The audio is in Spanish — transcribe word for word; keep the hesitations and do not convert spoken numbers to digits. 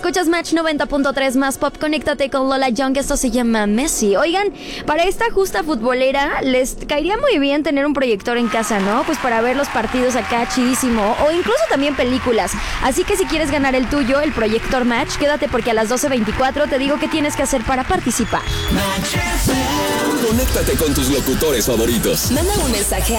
Escuchas Match noventa punto tres más pop. Conéctate con Lola Young. Esto se llama Messi. Oigan, para esta justa futbolera les caería muy bien tener un proyector en casa, ¿no? Pues para ver los partidos acá chidísimo. O incluso también películas. Así que si quieres ganar el tuyo, el proyector Match, quédate porque a las doce veinticuatro te digo qué tienes que hacer para participar. Conéctate con tus locutores favoritos. Manda un mensaje a